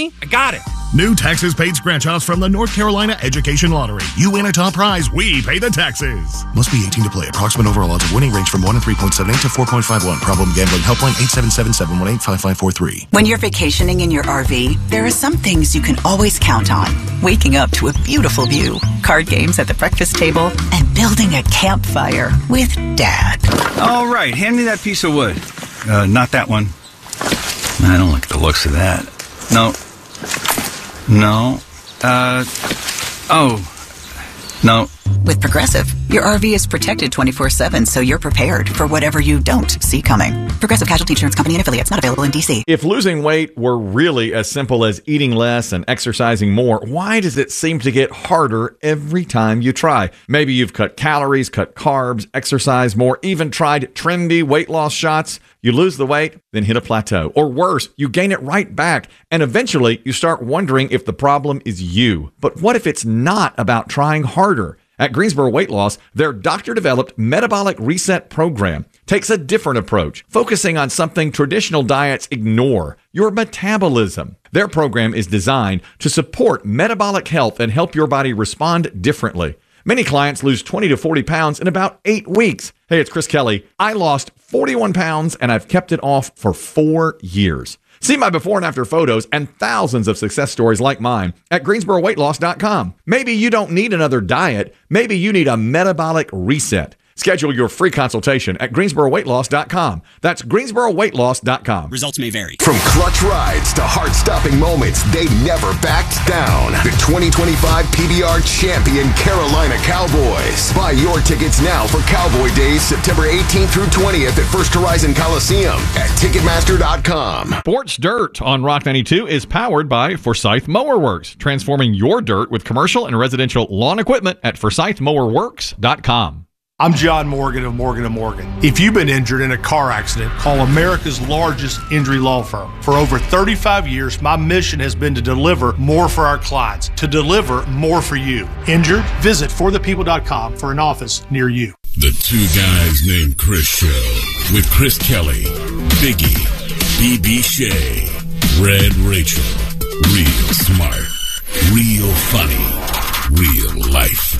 me? I got it. New taxes paid scratch-offs from the North Carolina Education Lottery. You win a top prize, we pay the taxes. Must be 18 to play. Approximate overall odds of winning range from 1 in 3.78 to 4.51. Problem gambling helpline 877-718-5543. When you're vacationing in your RV, there are some things you can always count on. Waking up to a beautiful view, card games at the breakfast table, and building a campfire with Dad. All right, hand me that piece of wood. Not that one. I don't like the looks of that. No. No. With Progressive, your RV is protected 24/7, so you're prepared for whatever you don't see coming. Progressive Casualty Insurance Company and Affiliates, not available in D.C. If losing weight were really as simple as eating less and exercising more, why does it seem to get harder every time you try? Maybe you've cut calories, cut carbs, exercised more, even tried trendy weight loss shots. You lose the weight, then hit a plateau. Or worse, you gain it right back. And eventually, you start wondering if the problem is you. But what if it's not about trying harder? At Greensboro Weight Loss, their doctor-developed metabolic reset program takes a different approach, focusing on something traditional diets ignore: your metabolism. Their program is designed to support metabolic health and help your body respond differently. Many clients lose 20 to 40 pounds in about 8 weeks. Hey, it's Chris Kelly. I lost 41 pounds and I've kept it off for 4 years. See my before and after photos and thousands of success stories like mine at GreensboroWeightLoss.com. Maybe you don't need another diet. Maybe you need a metabolic reset. Schedule your free consultation at GreensboroWeightLoss.com. That's GreensboroWeightLoss.com. Results may vary. From clutch rides to heart-stopping moments, they never backed down. The 2025 PBR champion Carolina Cowboys. Buy your tickets now for Cowboy Days, September 18th through 20th at First Horizon Coliseum at Ticketmaster.com. Sports Dirt on Rock 92 is powered by Forsyth Mower Works, transforming your dirt with commercial and residential lawn equipment at ForsythMowerWorks.com. I'm John Morgan of Morgan & Morgan. If you've been injured in a car accident, call America's largest injury law firm. For over 35 years, my mission has been to deliver more for our clients, to deliver more for you. Injured? Visit forthepeople.com for an office near you. The Two Guys Named Chris Show with Chris Kelly, Biggie, BB Shea, Red Rachel. Real smart, real funny, real life.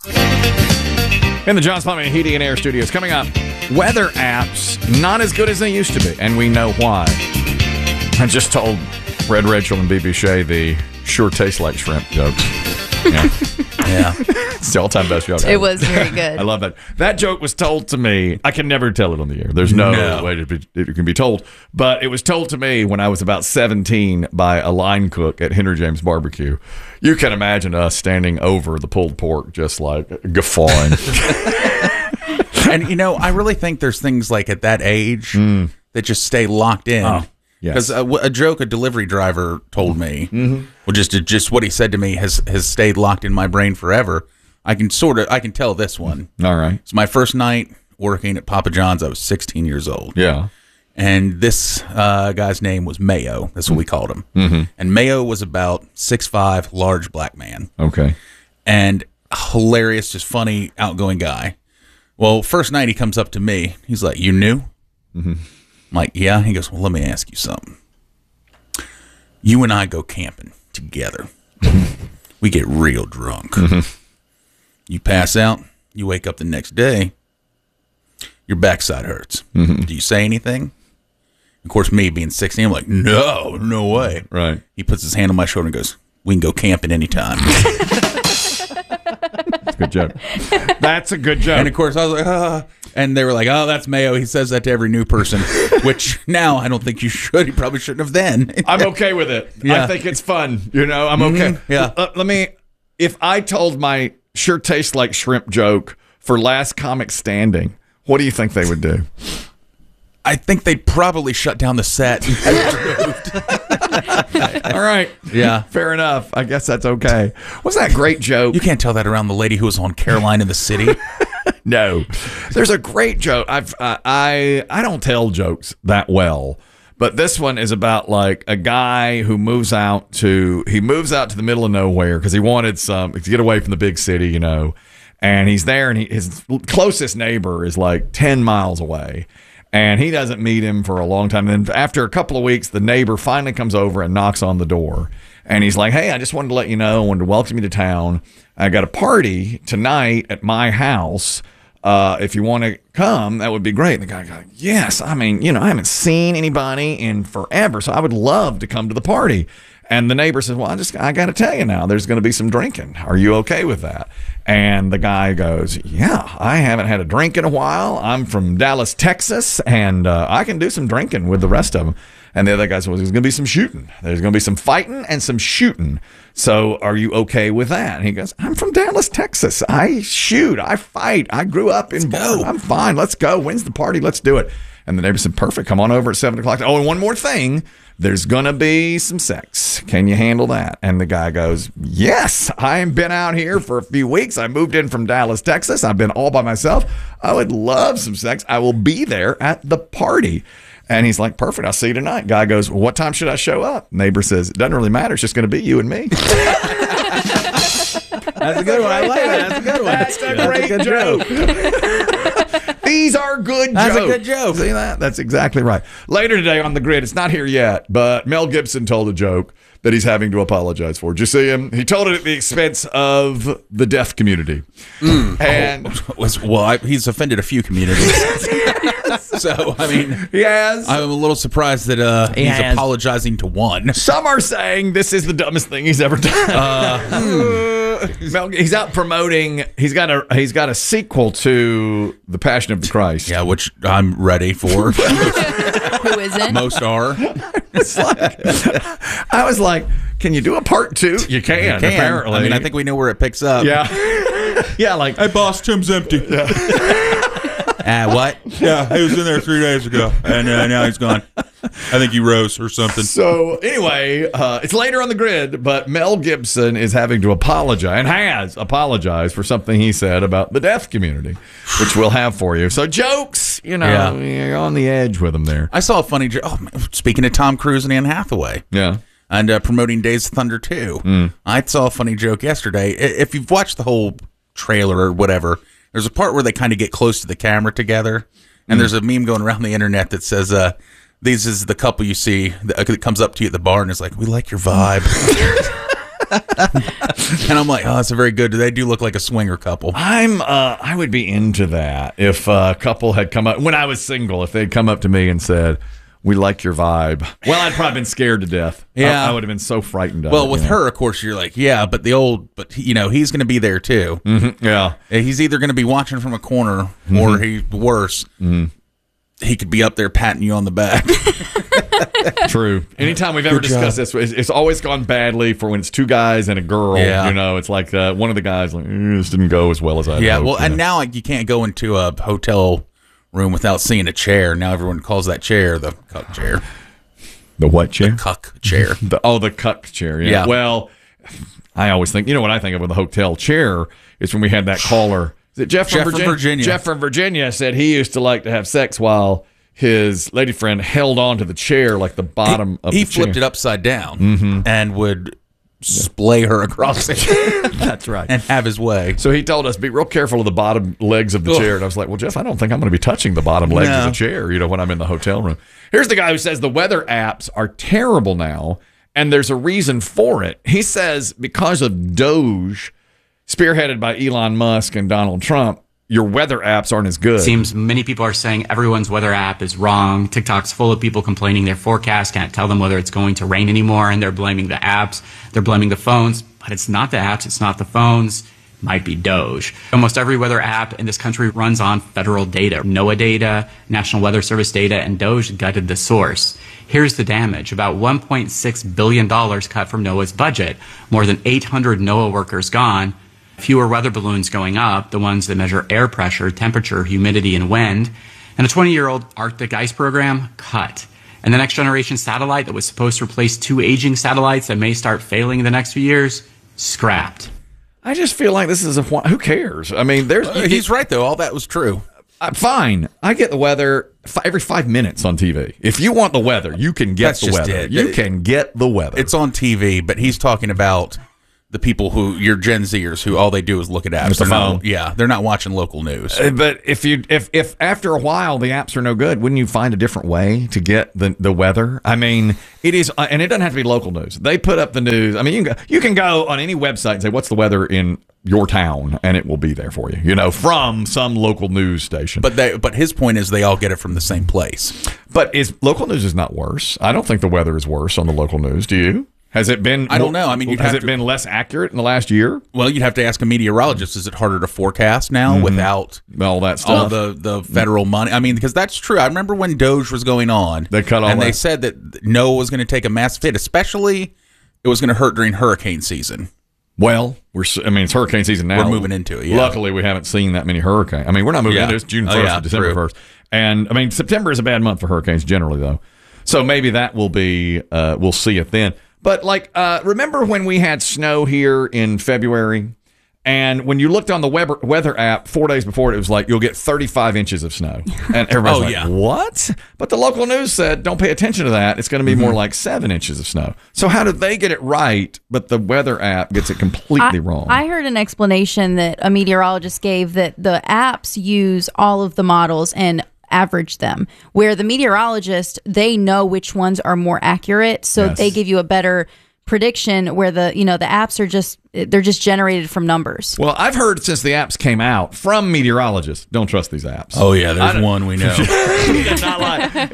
In the John Spotman Heating and Air Studios, coming up, weather apps not as good as they used to be, and we know why. I just told Red Rachel and BB Shea the sure tastes like shrimp jokes. Yeah. Yeah. It's the all-time best joke. It was very good. I love that. That joke was told to me. I can never tell it on the air. There's no way it can be told. But it was told to me when I was about 17 by a line cook at Henry James Barbecue. You can imagine us standing over the pulled pork just like guffawing. And, you know, I really think there's things like at that age that just stay locked in. Oh. Because a joke a delivery driver told me, well, just what he said to me has stayed locked in my brain forever. I can tell this one. All right. It's my first night working at Papa John's. I was 16 years old. Yeah. And this guy's name was Mayo. That's what we called him. Mm-hmm. And Mayo was about 6'5", large black man. Okay. And hilarious, just funny, outgoing guy. Well, first night he comes up to me. He's like, "You new?" Mm-hmm. I'm like, "Yeah." He goes, "Well, let me ask you something. You and I go camping together. We get real drunk. You pass out. You wake up the next day. Your backside hurts. Do you say anything?" Of course, me being 16, I'm like, no way. Right. He puts his hand on my shoulder and goes, "We can go camping anytime." That's a good joke. That's a good joke. And of course, I was like, ah. And they were like, "Oh, that's Mayo. He says that to every new person," which now I don't think you should. You probably shouldn't have then. I'm okay with it. Yeah. I think it's fun. You know, I'm okay. Yeah. If I told my sure tastes like shrimp joke for Last Comic Standing, what do you think they would do? I think they'd probably shut down the set. All right. Yeah. Fair enough. I guess that's okay. What's that great joke? You can't tell that around the lady who was on Caroline in the City. No. There's a great joke. I don't tell jokes that well, but this one is about like a guy who moves out to the middle of nowhere because he wanted to get away from the big city, you know. And he's there, and his closest neighbor is like 10 miles away. And he doesn't meet him for a long time. And then after a couple of weeks, the neighbor finally comes over and knocks on the door. And he's like, hey, I just wanted to let you know, I wanted to welcome you to town. I got a party tonight at my house. If you want to come, that would be great. And the guy goes, yes. I mean, I haven't seen anybody in forever, so I would love to come to the party. And the neighbor says, well, I got to tell you now, there's going to be some drinking. Are you okay with that? And the guy goes, yeah, I haven't had a drink in a while. I'm from Dallas, Texas, and I can do some drinking with the rest of them. And the other guy says, well, there's going to be some shooting. There's going to be some fighting and some shooting. So are you okay with that? And he goes, I'm from Dallas, Texas. I shoot. I fight. I grew up in Boone. I'm fine. Let's go. When's the party? Let's do it. And the neighbor said, perfect. Come on over at 7 o'clock. Oh, and one more thing. There's going to be some sex. Can you handle that? And the guy goes, yes. I've been out here for a few weeks. I moved in from Dallas, Texas. I've been all by myself. I would love some sex. I will be there at the party. And he's like, perfect. I'll see you tonight. Guy goes, well, what time should I show up? Neighbor says, it doesn't really matter. It's just going to be you and me. That's a good one. I like that. That's a good one. That's a great joke. These are good That's jokes. a good joke. See that? That's exactly right. Later today on the grid, it's not here yet, but Mel Gibson told a joke that he's having to apologize for. Did you see him? He told it at the expense of the deaf community. And he's offended a few communities. So, I mean, he has. I'm a little surprised that he's apologizing to one. Some are saying this is the dumbest thing he's ever done. He's out promoting. He's got a sequel to The Passion of the Christ. Yeah, which I'm ready for. Who isn't? Most are. I was like, can you do a part 2? You can. Apparently. I mean, I think we know where it picks up. Yeah. Yeah, like, hey, boss, Tim's empty. Yeah. What? Yeah, he was in there 3 days ago, and now he's gone. I think he rose or something. So anyway, it's later on the grid, but Mel Gibson is having to apologize and has apologized for something he said about the deaf community, which we'll have for you. So jokes, you're on the edge with them there. I saw a funny joke. Oh, speaking of Tom Cruise and Anne Hathaway. Yeah. And promoting Days of Thunder 2. I saw a funny joke yesterday. If you've watched the whole trailer or whatever, there's a part where they kind of get close to the camera together, and there's a meme going around the internet that says, "This is the couple you see that comes up to you at the bar and is like, we like your vibe." And I'm like, oh, that's a very good. They do look like a swinger couple. I would be into that if a couple had come up when I was single. If they'd come up to me and said, we like your vibe. Well, I'd probably been scared to death. Yeah. I would have been so frightened of it. Well, with her, of course, you're like, yeah, but he's going to be there too. Mm-hmm. Yeah. He's either going to be watching from a corner or worse. He could be up there patting you on the back. True. Anytime we've ever discussed this, it's always gone badly for when it's two guys and a girl. Yeah. It's like one of the guys like, this didn't go as well as I hoped. Yeah, well, and now you can't go into a hotel room without seeing a chair. Now everyone calls that chair the cuck chair. The what chair? The cuck chair. The cuck chair. Yeah. Well, I always think, what I think of with a hotel chair is when we had that caller. Is it Jeff from Virginia? Jeff from Virginia said he used to like to have sex while his lady friend held on to the chair like the bottom of the chair. He flipped it upside down and would splay her across it. That's right. And have his way. So he told us, be real careful of the bottom legs of the chair. And I was like, well, Jeff, I don't think I'm going to be touching the bottom legs of the chair, when I'm in the hotel room. Here's the guy who says the weather apps are terrible now, and there's a reason for it. He says because of Doge, spearheaded by Elon Musk and Donald Trump, your weather apps aren't as good. Seems many people are saying everyone's weather app is wrong. TikTok's full of people complaining their forecast can't tell them whether it's going to rain anymore, and they're blaming the apps. They're blaming the phones, but it's not the apps. It's not the phones. It might be Doge. Almost every weather app in this country runs on federal data. NOAA data, National Weather Service data, and Doge gutted the source. Here's the damage. About $1.6 billion cut from NOAA's budget. More than 800 NOAA workers gone. Fewer weather balloons going up, the ones that measure air pressure, temperature, humidity, and wind. And a 20-year-old Arctic ice program cut. And the next generation satellite that was supposed to replace 2 aging satellites that may start failing in the next few years, scrapped. I just feel like this is who cares? I mean, he's right, though. All that was true. Fine. I get the weather every 5 minutes on TV. If you want the weather, you can get the weather. You can get the weather. It's on TV, but he's talking about the people who your Gen Zers who all they do is look at apps. With the They're not- phone. yeah, they're not watching local news. But if after a while the apps are no good, wouldn't you find a different way to get the weather? I mean, it is, and it doesn't have to be local news. They put up the news. I mean, you can go on any website and say, "What's the weather in your town?" and it will be there for you. You know, from some local news station. But his point is they all get it from the same place. But local news is not worse. I don't think the weather is worse on the local news. Do you? Has it been? I don't know. I mean, has it been less accurate in the last year? Well, you'd have to ask a meteorologist. Is it harder to forecast now without all that all stuff? the federal money? I mean, because that's true. I remember when Doge was going on, they cut all and that. they said that NOAA was going to take a massive hit, especially it was going to hurt during hurricane season. Well, it's hurricane season now. We're moving into it. Yeah. Luckily, we haven't seen that many hurricanes. I mean, we're not moving into it. It's June 1st to December 1st. And I mean, September is a bad month for hurricanes generally, though. So maybe that will be. We'll see it then. But remember when we had snow here in February, and when you looked on the weather app 4 days before it was like you'll get 35 inches of snow, and everybody's what? But the local news said don't pay attention to that. It's going to be more like 7 inches of snow. So how did they get it right, but the weather app gets it completely wrong? I heard an explanation that a meteorologist gave that the apps use all of the models and average them, where the meteorologist, they know which ones are more accurate, so they give you a better prediction, where the apps are just generated from numbers. Well, I've heard since the apps came out from meteorologists, don't trust these apps. Oh yeah, there's one we know. He did not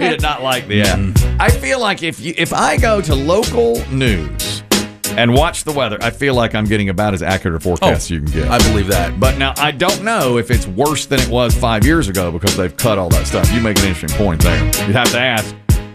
like the app. I feel like if I go to local news and watch the weather, I feel like I'm getting about as accurate a forecast as you can get. I believe that. But now, I don't know if it's worse than it was 5 years ago because they've cut all that stuff. You make an interesting point there. You'd have to ask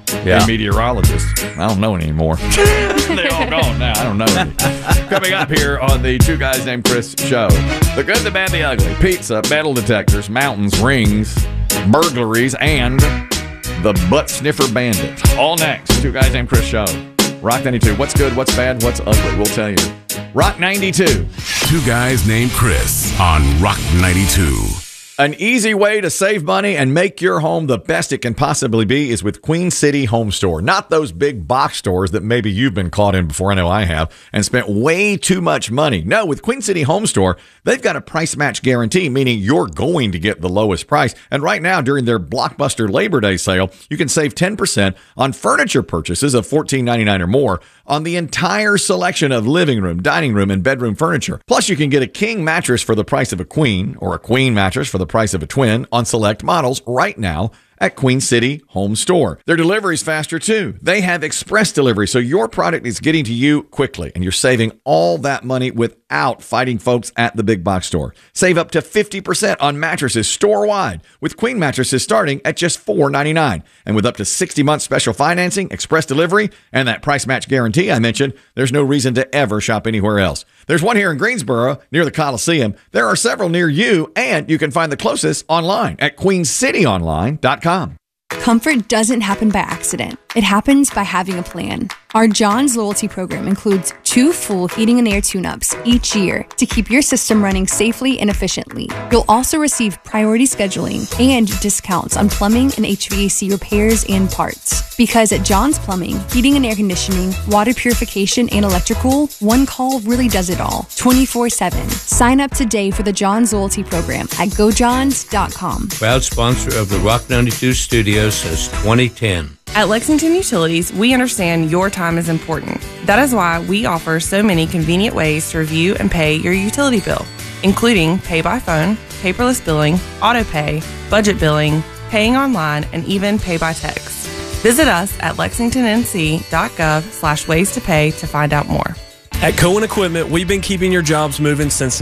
a meteorologist. I don't know any anymore. They're all gone now. I don't know any. Coming up here on the Two Guys Named Chris show. The good, the bad, the ugly. Pizza, metal detectors, mountains, rings, burglaries, and the butt sniffer bandit. All next. Two Guys Named Chris show. Rock 92. What's good, what's bad, what's ugly? We'll tell you. Rock 92. Two Guys Named Chris on Rock 92. An easy way to save money and make your home the best it can possibly be is with Queen City Home Store. Not those big box stores that maybe you've been caught in before, I know I have, and spent way too much money. No, with Queen City Home Store, they've got a price match guarantee, meaning you're going to get the lowest price. And right now, during their Blockbuster Labor Day sale, you can save 10% on furniture purchases of $14.99 or more on the entire selection of living room, dining room, and bedroom furniture. Plus, you can get a king mattress for the price of a queen, or a queen mattress for the price of a twin on select models right now at Queen City Home Store. Their delivery is faster too. They have express delivery, so your product is getting to you quickly, and you're saving all that money without fighting folks at the big box store. Save up to 50% on mattresses store-wide, with queen mattresses starting at just $4.99. And with up to 60-month special financing, express delivery, and that price match guarantee I mentioned, there's no reason to ever shop anywhere else. There's one here in Greensboro near the Coliseum. There are several near you, and you can find the closest online at queencityonline.com. Comfort doesn't happen by accident. It happens by having a plan. Our John's loyalty program includes 2 full heating and air tune-ups each year to keep your system running safely and efficiently. You'll also receive priority scheduling and discounts on plumbing and HVAC repairs and parts. Because at John's Plumbing, heating and air conditioning, water purification, and electrical, one call really does it all, 24/7. Sign up today for the John's loyalty program at gojohns.com. Proud sponsor of the Rock 92 studios since 2010. At Lexington Utilities, we understand your time is important. That is why we offer so many convenient ways to review and pay your utility bill, including pay by phone, paperless billing, auto pay, budget billing, paying online, and even pay by text. Visit us at lexingtonnc.gov/ways to pay to find out more. At Cohen Equipment, we've been keeping your jobs moving since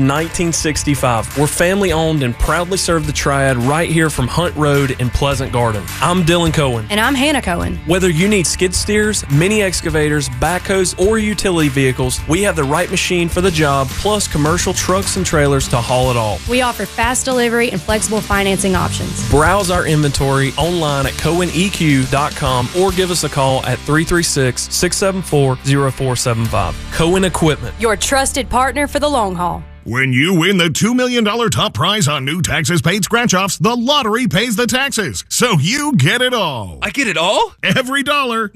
1965. We're family owned and proudly serve the Triad right here from Hunt Road in Pleasant Garden. I'm Dylan Cohen. And I'm Hannah Cohen. Whether you need skid steers, mini excavators, backhoes, or utility vehicles, we have the right machine for the job, plus commercial trucks and trailers to haul it all. We offer fast delivery and flexible financing options. Browse our inventory online at coheneq.com or give us a call at 336-674-0475. Cohen Equipment. Your trusted partner for the long haul. When you win the $2 million top prize on new taxes paid scratch-offs, the lottery pays the taxes. So you get it all. I get it all? Every dollar.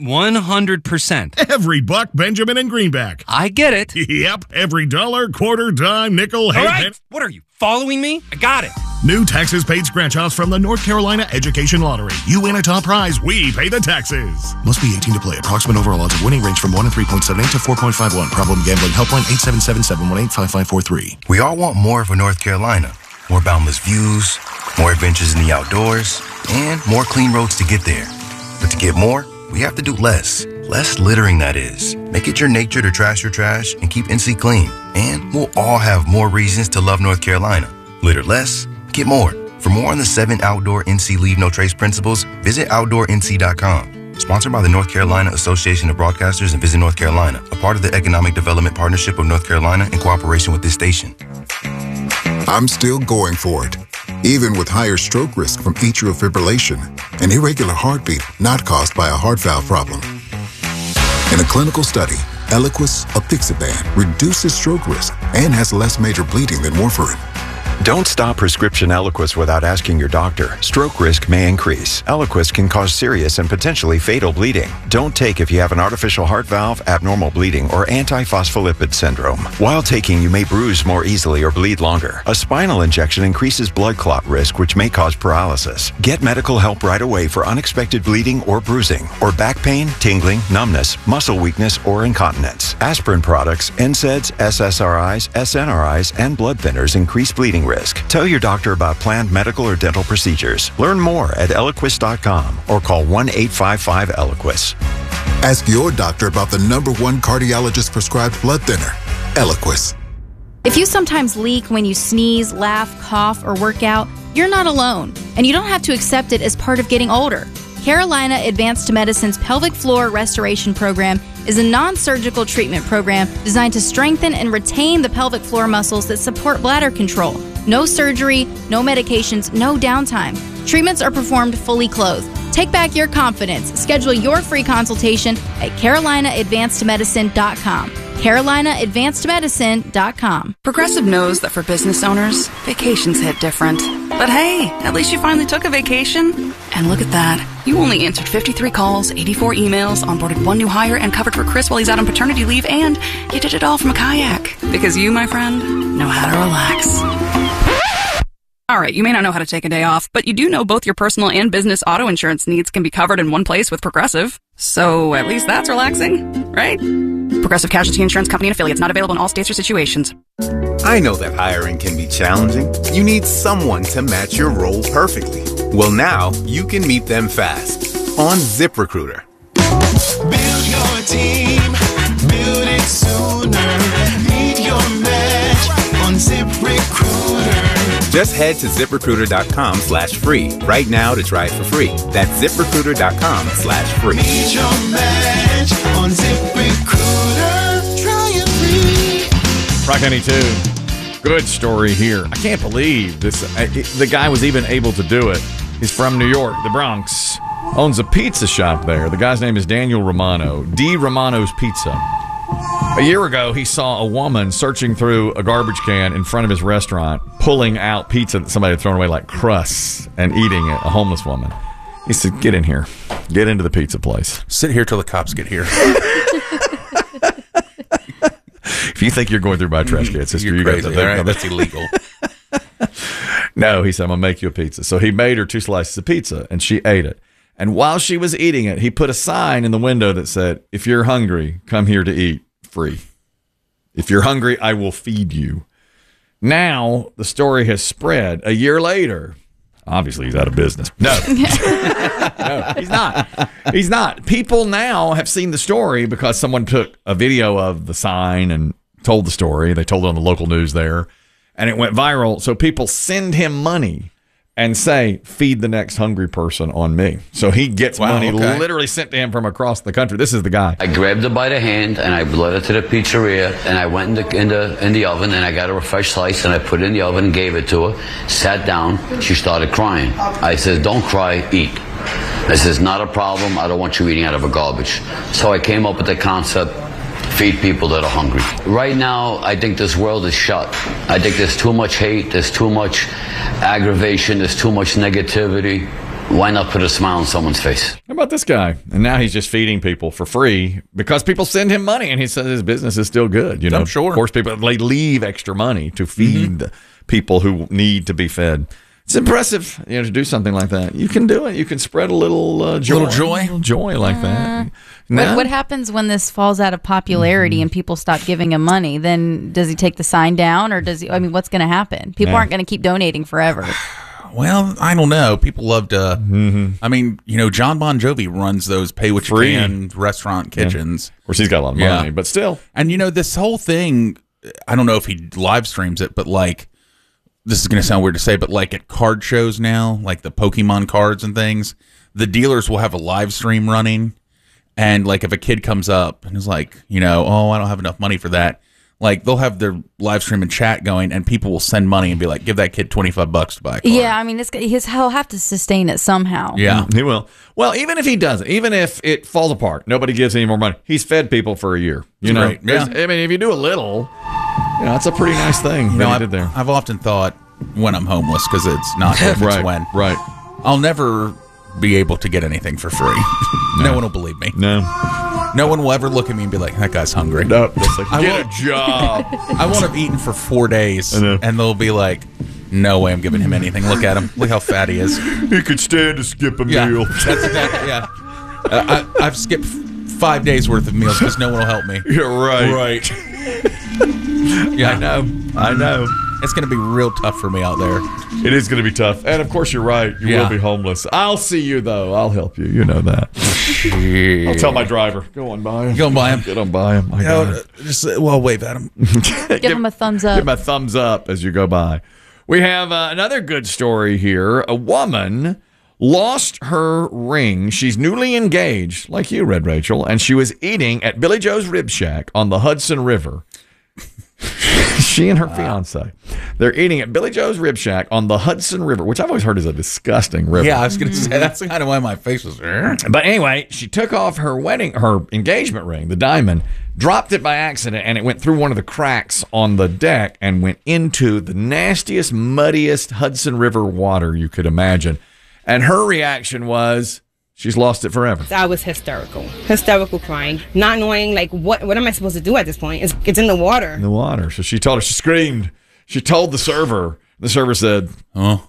100%. Every buck, Benjamin and Greenback. I get it. Yep. Every dollar, quarter, dime, nickel, all right. What are you, following me? I got it. New taxes paid scratch-offs from the North Carolina Education Lottery. You win a top prize, we pay the taxes. Must be 18 to play. Approximate overall odds of winning range from 1 in 3.78 to 4.51. Problem gambling helpline 877-718-5543. We all want more of a North Carolina. More boundless views, more adventures in the outdoors, and more clean roads to get there. But to get more, we have to do less. Less littering, that is. Make it your nature to trash your trash and keep NC clean. And we'll all have more reasons to love North Carolina. Litter less, get more. For more on the 7 outdoor NC Leave No Trace principles, visit OutdoorNC.com. Sponsored by the North Carolina Association of Broadcasters and Visit North Carolina, a part of the Economic Development Partnership of North Carolina in cooperation with this station. I'm still going for it. Even with higher stroke risk from atrial fibrillation, an irregular heartbeat not caused by a heart valve problem. In a clinical study, Eliquis apixaban reduces stroke risk and has less major bleeding than warfarin. Don't stop prescription Eliquis without asking your doctor. Stroke risk may increase. Eliquis can cause serious and potentially fatal bleeding. Don't take if you have an artificial heart valve, abnormal bleeding, or antiphospholipid syndrome. While taking, you may bruise more easily or bleed longer. A spinal injection increases blood clot risk, which may cause paralysis. Get medical help right away for unexpected bleeding or bruising, or back pain, tingling, numbness, muscle weakness, or incontinence. Aspirin products, NSAIDs, SSRIs, SNRIs, and blood thinners increase bleeding risk. Tell your doctor about planned medical or dental procedures. Learn more at Eliquis.com or call 1-855-ELIQUIS. Ask your doctor about the #1 cardiologist prescribed blood thinner, Eliquis. If you sometimes leak when you sneeze, laugh, cough, or work out, you're not alone, and you don't have to accept it as part of getting older. Carolina Advanced Medicine's Pelvic Floor Restoration Program is a non-surgical treatment program designed to strengthen and retain the pelvic floor muscles that support bladder control. No surgery, no medications, no downtime. Treatments are performed fully clothed. Take back your confidence. Schedule your free consultation at CarolinaAdvancedMedicine.com. CarolinaAdvancedMedicine.com. Progressive knows that for business owners, vacations hit different. But hey, at least you finally took a vacation. And look at that. You only answered 53 calls, 84 emails, onboarded 1 new hire, and covered for Chris while he's out on paternity leave, and you did it all from a kayak. Because you, my friend, know how to relax. All right, you may not know how to take a day off, but you do know both your personal and business auto insurance needs can be covered in one place with Progressive. So at least that's relaxing, right? Progressive Casualty Insurance Company and affiliates, not available in all states or situations. I know that hiring can be challenging. You need someone to match your role perfectly. Well, now you can meet them fast on ZipRecruiter. Build your team, build it sooner. Meet your match on ZipRecruiter. Just head to ZipRecruiter.com/free right now to try it for free. That's ZipRecruiter.com/free. Meet your match on ZipRecruiter. Try it free. Rock 92. Good story here. I can't believe this. The guy was even able to do it. He's from New York, the Bronx. Owns a pizza shop there. The guy's name is Daniel Romano. D. Romano's Pizza. A year ago, he saw a woman searching through a garbage can in front of his restaurant, pulling out pizza that somebody had thrown away like crusts and eating it, a homeless woman. He said, get in here. Get into the pizza place. Sit here till the cops get here. If you think you're going through my trash can, sister, you're crazy. All right, that's illegal. No, he said, I'm going to make you a pizza. So he made her 2 slices of pizza, and she ate it. And while she was eating it, he put a sign in the window that said, if you're hungry, come here to eat free. If you're hungry, I will feed you. Now, the story has spread. A year later, obviously he's out of business. No. No, he's not. He's not. People now have seen the story because someone took a video of the sign and told the story. They told it on the local news there, and it went viral. So people send him money and say, feed the next hungry person on me. So he gets money literally sent to him from across the country. This is the guy. I grabbed her by the hand and I led her to the pizzeria, and I went in the oven and I got her a fresh slice and I put it in the oven and gave it to her. Sat down. She started crying. I said, don't cry, eat. I said, it's not a problem. I don't want you eating out of a garbage. So I came up with the concept, feed people that are hungry. Right now, I think this world is shut. I think there's too much hate, there's too much aggravation, there's too much negativity. Why not put a smile on someone's face? How about this guy? And now he's just feeding people for free because people send him money, and he says his business is still good. You know, I'm sure. Of course, people they leave extra money to feed the people who need to be fed. It's impressive, to do something like that. You can do it. You can spread a little joy, little joy like that. What happens when this falls out of popularity and people stop giving him money? Then does he take the sign down, or does he? I mean, what's going to happen? People aren't going to keep donating forever. Well, I don't know. People love to. I mean, John Bon Jovi runs those pay what you can restaurant kitchens. Of course, he's got a lot of money, but still. And this whole thing, I don't know if he live streams it, but this is going to sound weird to say, but at card shows now, like the Pokemon cards and things, the dealers will have a live stream running. And if a kid comes up and is like, oh, I don't have enough money for that. They'll have their live stream and chat going, and people will send money and be like, give that kid $25 to buy a card. Yeah, I mean, he'll have to sustain it somehow. Yeah, he will. Well, even if he doesn't, even if it falls apart, nobody gives any more money. He's fed people for a year. Right. Yeah. I mean, if you do a little, that's a pretty nice thing that he did there. I've often thought when I'm homeless, because it's not if, it's when. Right. I'll never be able to get anything for free. No one will believe me. No one will ever look at me and be like, that guy's hungry. No, get a job. I won't have eaten for 4 days, and they'll be like, no way I'm giving him anything. Look at him. Look how fat he is. He could stand to skip a meal. That's exactly, I've skipped 5 days worth of meals because no one will help me. You're right. Yeah, I know. It's going to be real tough for me out there. It is going to be tough. And, of course, you're right. You will be homeless. I'll see you, though. I'll help you. You know that. I'll tell my driver. Go on by him. Go on by him. Get on by him. Wave at him. Give him a thumbs up. Give him a thumbs up as you go by. We have another good story here. A woman lost her ring. She's newly engaged, like you, Red Rachel, and she was eating at Billy Joe's Rib Shack on the Hudson River. She and her fiance, they're eating at Billy Joe's Rib Shack on the Hudson River, which I've always heard is a disgusting river. Yeah, I was going to say, that's kind of why my face was there. But anyway, she took off her engagement ring, the diamond, dropped it by accident, and it went through one of the cracks on the deck and went into the nastiest, muddiest Hudson River water you could imagine. And her reaction was, she's lost it forever. I was hysterical crying, not knowing what am I supposed to do at this point? It's in the water. In the water. So she told her, she screamed. She told the server. The server said, "Oh,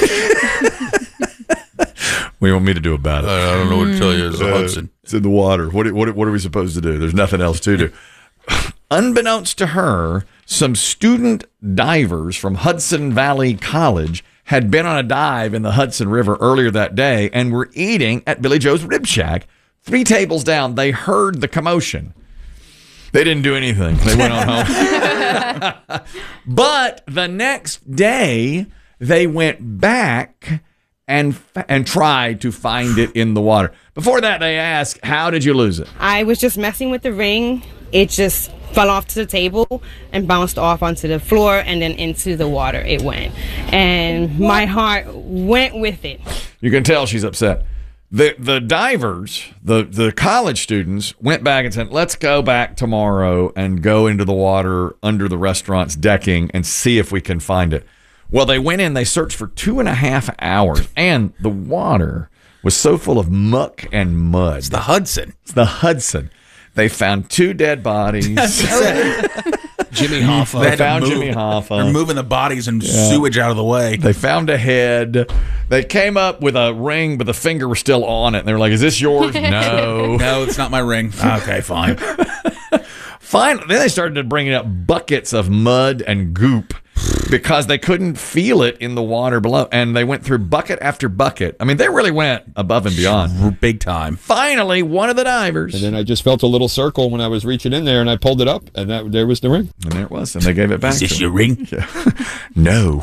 what do you want me to do about it? I don't know what to tell you. It's the Hudson. It's in the water. What are we supposed to do? There's nothing else to do." Unbeknownst to her, some student divers from Hudson Valley College had been on a dive in the Hudson River earlier that day and were eating at Billy Joe's Rib Shack 3 tables down. They heard the commotion. They didn't do anything. They went on home. But the next day, they went back and tried to find it in the water. Before that, they asked, how did you lose it? I was just messing with the ring. It just fell off to the table and bounced off onto the floor, and then into the water it went. And my heart went with it. You can tell she's upset. The divers, the college students, went back and said, let's go back tomorrow and go into the water under the restaurant's decking and see if we can find it. Well, they went in, they searched for 2.5 hours, and the water was so full of muck and mud. It's the Hudson. They found 2 dead bodies. Jimmy Hoffa. They found Jimmy Hoffa. They're moving the bodies and sewage out of the way. They found a head. They came up with a ring, but the finger was still on it. And they were like, is this yours? No. No, it's not my ring. Okay, fine. Then they started bringing up buckets of mud and goop because they couldn't feel it in the water below. And they went through bucket after bucket. I mean, they really went above and beyond. Big time. Finally, one of the divers. And then I just felt a little circle when I was reaching in there, and I pulled it up, and there was the ring. And there it was. And they gave it back. Is this your ring? Yeah. No.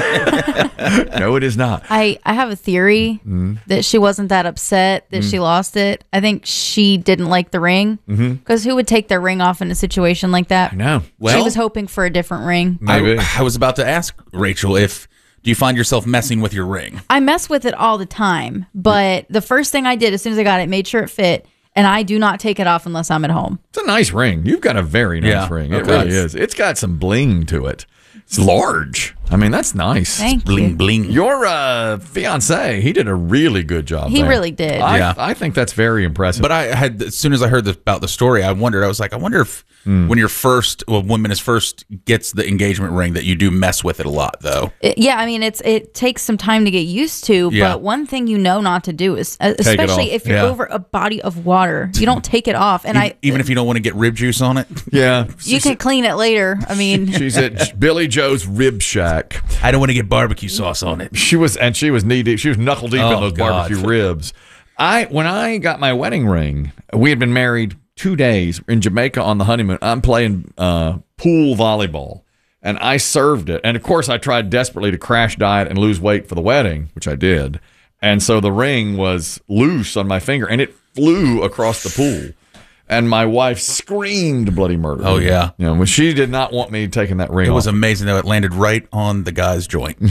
No, it is not. I have a theory that she wasn't that upset that she lost it. I think she didn't like the ring. Because who would take their ring off in a situation like that? I know. She was hoping for a different ring. Maybe. I was about to ask Rachel do you find yourself messing with your ring? I mess with it all the time, but the first thing I did as soon as I got it, made sure it fit, and I do not take it off unless I'm at home. It's a nice ring. You've got a very nice ring. It really is. It's got some bling to it. It's large. I mean, that's nice. Thank bling, you. Bling. Your fiance, he did a really good job. He there. really did. I think that's very impressive. But I had, as soon as I heard about the story, I wondered. I was like, I wonder if when woman is first gets the engagement ring, that you do mess with it a lot, though. Yeah, I mean, it takes some time to get used to. Yeah. But one thing you know not to do is, especially if you're over a body of water, you don't take it off. And even if you don't want to get rib juice on it. Yeah, you can clean it later. I mean, she's at Billy Joe's Rib Shack. I don't want to get barbecue sauce on it. She was knee deep. She was knuckle deep in those barbecue ribs. When I got my wedding ring, we had been married 2 days in Jamaica on the honeymoon. I'm playing pool volleyball, and I served it. And of course, I tried desperately to crash diet and lose weight for the wedding, which I did. And so the ring was loose on my finger, and it flew across the pool. And my wife screamed bloody murder. Oh, yeah. You know, when she did not want me taking that ring off. It was amazing, though. It landed right on the guy's joint.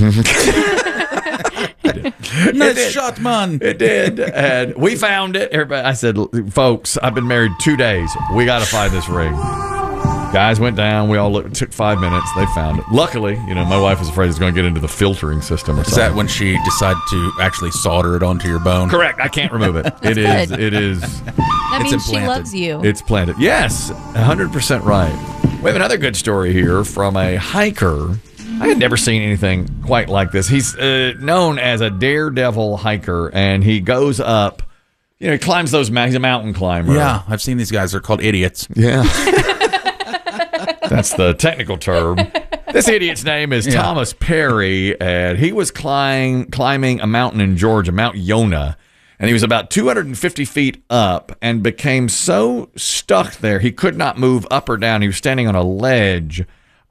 Nice shot, man. It did. And we found it. Everybody, I said, folks, I've been married 2 days. We got to find this ring. Guys went down. We all looked. It took 5 minutes. They found it. Luckily, my wife was afraid it's going to get into the filtering system or something. Is that when she decided to actually solder it onto your bone? Correct. I can't remove it. It is. It is. that means she loves you. It's planted. Yes, 100% right. We have another good story here from a hiker. I had never seen anything quite like this. He's known as a daredevil hiker, and he goes up. He climbs those mountains. He's a mountain climber. Yeah, I've seen these guys. They're called idiots. Yeah. That's the technical term. This idiot's name is Thomas Perry, and he was climbing a mountain in Georgia, Mount Yonah, and he was about 250 feet up and became so stuck there he could not move up or down. He was standing on a ledge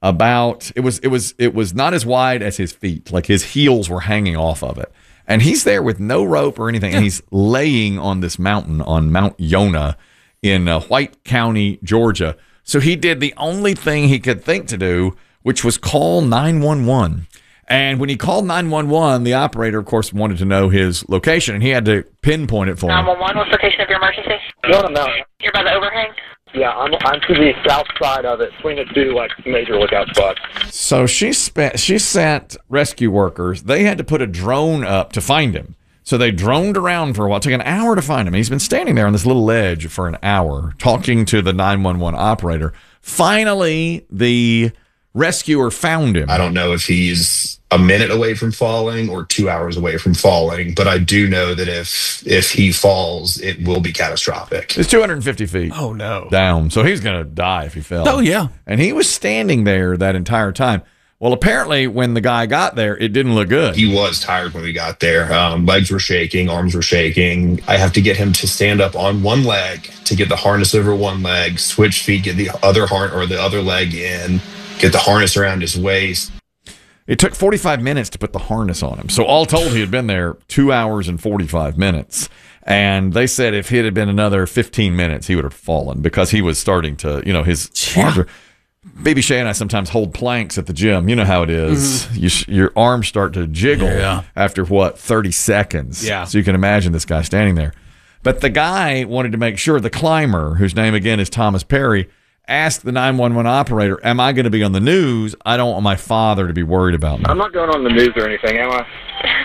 it was not as wide as his feet, like his heels were hanging off of it. And he's there with no rope or anything, and he's laying on this mountain on Mount Yonah in White County, Georgia. So he did the only thing he could think to do, which was call 911. And when he called 911, the operator, of course, wanted to know his location, and he had to pinpoint it for him. 911, what's the location of your emergency? No. You're by the overhang? Yeah, I'm to the south side of it, between the two major lookout spots. So she sent rescue workers. They had to put a drone up to find him. So they droned around for a while. It took an hour to find him. He's been standing there on this little ledge for an hour, talking to the 911 operator. Finally, the rescuer found him. I don't know if he's a minute away from falling or 2 hours away from falling, but I do know that if he falls, it will be catastrophic. It's 250 feet. Oh, no. Down. So he's going to die if he fell. Oh, yeah. And he was standing there that entire time. Well, apparently, when the guy got there, it didn't look good. He was tired when we got there. Legs were shaking, arms were shaking. I have to get him to stand up on one leg to get the harness over one leg, switch feet, get the other other leg in, get the harness around his waist. It took 45 minutes to put the harness on him. So all told, he had been there 2 hours and 45 minutes. And they said if it had been another 15 minutes, he would have fallen because he was starting to, his arms were... Baby Shay and I sometimes hold planks at the gym. You know how it is. Mm-hmm. Your arms start to jiggle after, 30 seconds. Yeah. So you can imagine this guy standing there. But the guy wanted to make sure, the climber, whose name again is Thomas Perry, asked the 911 operator, am I going to be on the news? I don't want my father to be worried about me. I'm not going on the news or anything, am I?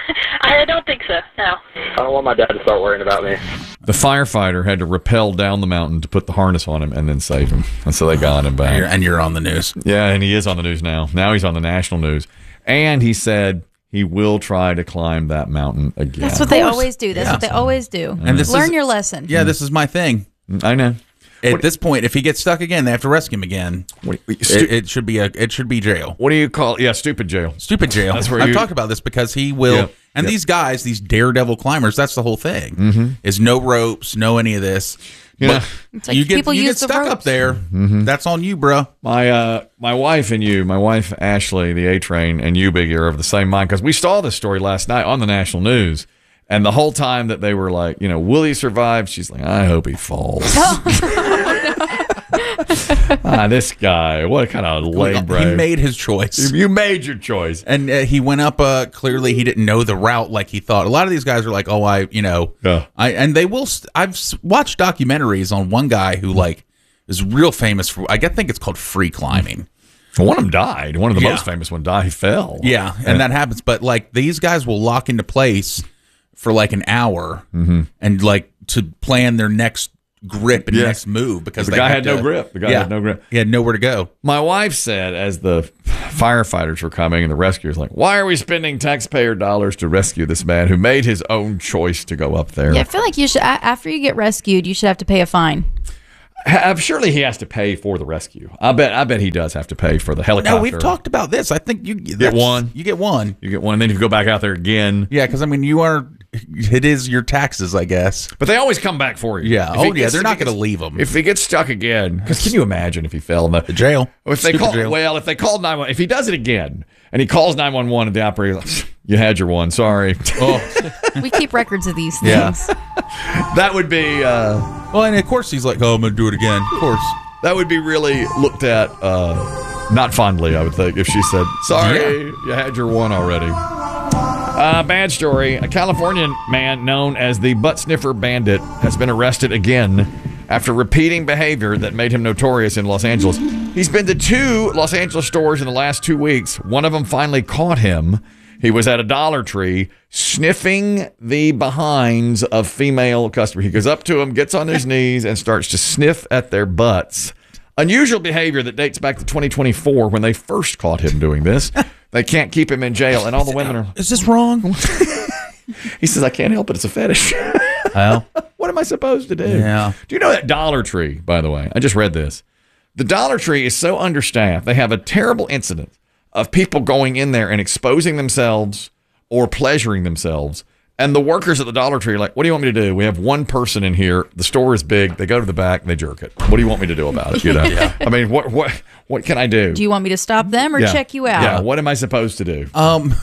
I don't think so, no. I don't want my dad to start worrying about me. The firefighter had to rappel down the mountain to put the harness on him and then save him. And so they got him back. And you're on the news. Yeah, and he is on the news now. Now he's on the national news. And he said he will try to climb that mountain again. That's what they always do. That's what they always do. And this Learn your lesson. Yeah, this is my thing. I know. At this point, if he gets stuck again, they have to rescue him again. It should be jail. What do you call it? Yeah, stupid jail. Stupid jail. That's where I've talked about this because he will. Yeah. And these guys, these daredevil climbers, that's the whole thing. Mm-hmm. Is no ropes, no any of this. Yeah. It's like people you use get the stuck ropes. up there. Mm-hmm. That's on you, bro. My wife and you, my wife Ashley, the A-Train, and you, Biggie, are of the same mind because we saw this story last night on the national news. And the whole time that they were like, will he survive? She's like, I hope he falls. This guy, what kind of lame brain. He made his choice. You made your choice. And he went up, clearly he didn't know the route like he thought. A lot of these guys are like, and they will, I've watched documentaries on one guy who like is real famous for, I think it's called free climbing. One of them died. One of the most famous one died. He fell. Yeah, and that happens. But like these guys will lock into place for like an hour and like to plan their next grip and next move because the guy had no grip. The guy had no grip. He had nowhere to go. My wife said as the firefighters were coming and the rescuers like, why are we spending taxpayer dollars to rescue this man who made his own choice to go up there? Yeah, I feel like you should, after you get rescued, you should have to pay a fine. Surely he has to pay for the rescue. I bet he does have to pay for the helicopter. No, we've talked about this. I think you get one. You get one. You get one, and then if you go back out there again. Yeah, because I mean, it is your taxes, I guess. But they always come back for you. Yeah. They're not going to leave him. If he gets stuck again, because can you imagine if he fell in the jail? If they call, if they called 911, if he does it again and he calls 911 and the operator, like, you had your one, sorry. We keep records of these things. That would be. Well, and of course he's like, oh, I'm going to do it again. Of course. That would be really looked at not fondly, I would think, if she said, sorry, you had your one already. Bad story. A Californian man known as the Butt Sniffer Bandit has been arrested again after repeating behavior that made him notorious in Los Angeles. He's been to 2 Los Angeles stores in the last 2 weeks. One of them finally caught him. He was at a Dollar Tree sniffing the behinds of female customers. He goes up to them, gets on his knees, and starts to sniff at their butts. Unusual behavior that dates back to 2024 when they first caught him doing this. They can't keep him in jail, and all the women are... Is this wrong? He says, I can't help it. It's a fetish. Well, what am I supposed to do? Yeah. Do you know that Dollar Tree, by the way? I just read this. The Dollar Tree is so understaffed. They have a terrible incident of people going in there and exposing themselves or pleasuring themselves. And the workers at the Dollar Tree are like, what do you want me to do? We have one person in here. The store is big. They go to the back and they jerk it. What do you want me to do about it? You know? I mean, what can I do? Do you want me to stop them or check you out? Yeah. What am I supposed to do?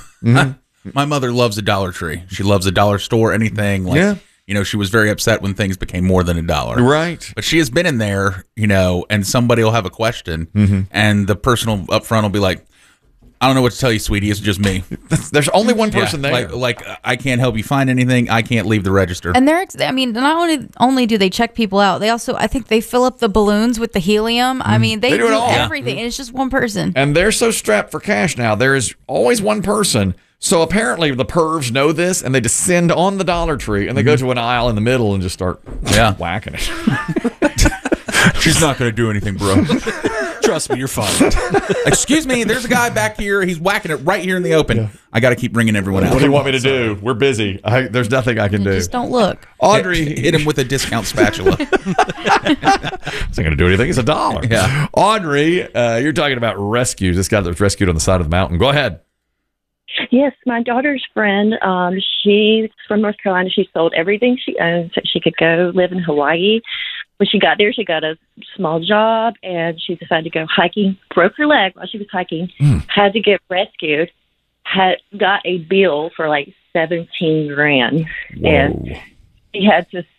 My mother loves a Dollar Tree. She loves a dollar store, anything. Like, she was very upset when things became more than $1. Right. But she has been in there, and somebody will have a question, and the person up front will be like, I don't know what to tell you, sweetie. It's just me. There's only one person there. Like I can't help you find anything. I can't leave the register. And not only do they check people out, they also, I think they fill up the balloons with the helium. I mean, they do everything. And it's just one person. And they're so strapped for cash now. There is always one person. So apparently the pervs know this, and they descend on the Dollar Tree, and they go to an aisle in the middle and just start whacking it. She's not going to do anything, bro. Trust me, you're fine. Excuse me, there's a guy back here. He's whacking it right here in the open. Yeah. I got to keep bringing everyone out. What do you want me to do? We're busy. There's nothing I can do. Just don't look. Audrey. Hit him with a discount spatula. It's not going to do anything. It's $1. Yeah. Audrey, you're talking about rescues. This guy that was rescued on the side of the mountain. Go ahead. Yes, my daughter's friend, she's from North Carolina. She sold everything she owned so she could go live in Hawaii. When she got there, she got a small job, and she decided to go hiking. Broke her leg while she was hiking. Had to get rescued. Got a bill for like $17,000, and she had to.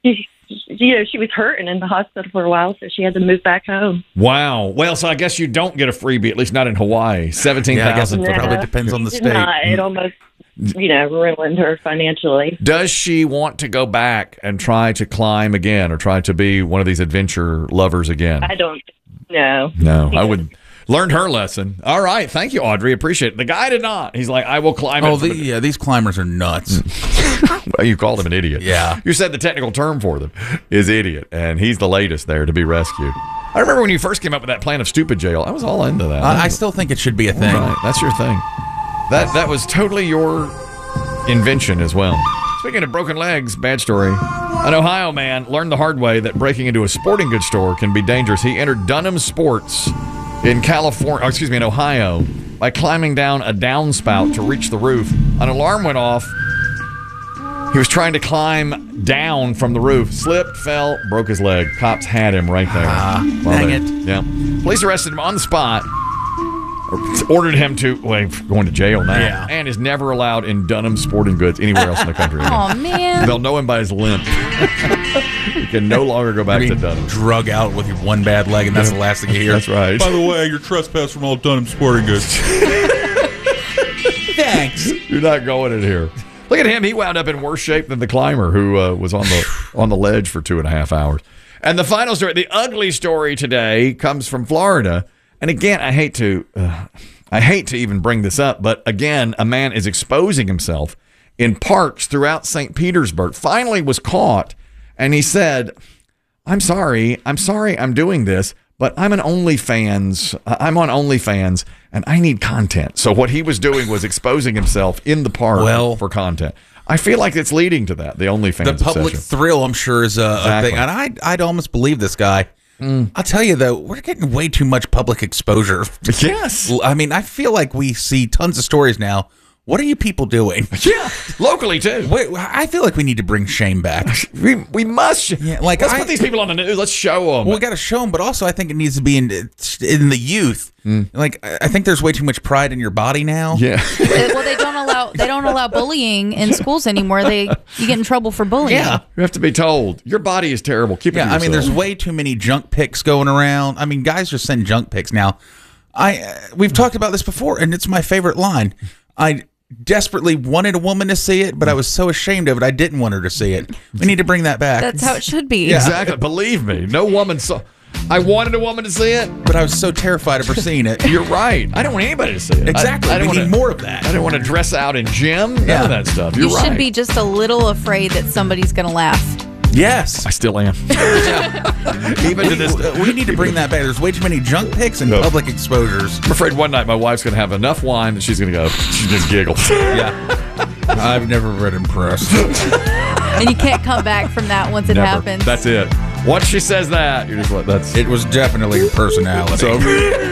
She was hurting in the hospital for a while, so she had to move back home. Wow. Well, so I guess you don't get a freebie, at least not in Hawaii. $17,000 probably depends on the state. It almost, ruined her financially. Does she want to go back and try to climb again, or try to be one of these adventure lovers again? I don't know. No, I would. Learned her lesson. All right. Thank you, Audrey. Appreciate it. The guy did not. He's like, I will climb it. Oh, these climbers are nuts. Well, you called him an idiot. Yeah. You said the technical term for them is idiot, and he's the latest there to be rescued. I remember when you first came up with that plan of stupid jail. I was all into that. I still think it should be a thing. Right. That's your thing. That was totally your invention as well. Speaking of broken legs, bad story. An Ohio man learned the hard way that breaking into a sporting goods store can be dangerous. He entered Dunham Sports in Ohio, by climbing down a downspout to reach the roof. An alarm went off. He was trying to climb down from the roof, slipped, fell, broke his leg. Cops had him right there. Dang it. Yeah. Police arrested him on the spot. Ordered him to, going to jail now, and is never allowed in Dunham Sporting Goods anywhere else in the country. Oh, man. They'll know him by his limp. You can no longer go back to Dunham. Drug out with your one bad leg, and that's the last thing you hear. That's right. By the way, you're trespassed from all Dunham Sporting Goods. Thanks. You're not going in here. Look at him. He wound up in worse shape than the climber who was on the ledge for 2.5 hours. And the final story, the ugly story today, comes from Florida. And again, I hate to even bring this up, but again, a man is exposing himself in parks throughout St. Petersburg. Finally was caught, and he said, I'm sorry I'm doing this, but I'm on OnlyFans, and I need content. So what he was doing was exposing himself in the park for content. I feel like it's leading to that, the OnlyFans The public obsession. thrill, I'm sure, is a thing. And I'd almost believe this guy. I'll tell you, though, we're getting way too much public exposure. Yes. I mean, I feel like we see tons of stories now. What are you people doing? Yeah, locally, too. Wait, I feel like we need to bring shame back. We must. Yeah, like let's put these people on the news. Let's show them. Well, we got to show them, but also I think it needs to be in the youth. Like, I think there's way too much pride in your body now. Yeah. Well, they don't allow bullying in schools anymore. You get in trouble for bullying. Yeah. You have to be told your body is terrible. Keep it to yourself. I mean, there's way too many junk pics going around. I mean, guys just send junk pics now. We've talked about this before, and it's my favorite line. I desperately wanted a woman to see it, but I was so ashamed of it, I didn't want her to see it. We need to bring that back. That's how it should be. Yeah. Exactly. Believe me, no woman saw. I wanted a woman to see it, but I was so terrified of her seeing it. You're right. I don't want anybody to see it. Exactly. I we need more of that. I don't want to dress out in gym. None of that stuff. You're You right. should be just a little afraid that somebody's going to laugh. Yes. I still am. Even to this day. We need to bring that back. There's way too many junk pics and public exposures. I'm afraid one night my wife's going to have enough wine that she's going to go, she just giggles. Yeah. I've never been impressed. And you can't come back from that once it happens. That's it. Once she says that, you're just like, that's. It was definitely your personality. It's over.